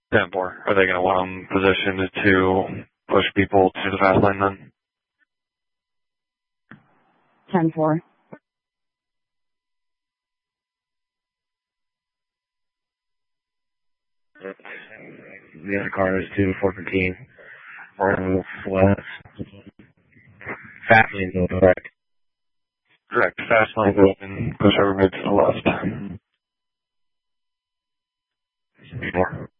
10-4. Are they going to want them positioned to push people to the fast lane then? 10-4. The other car is 2-415. Running west. Fast lane's open, correct? Correct. Fast lane's open. Push everybody to the left. 4.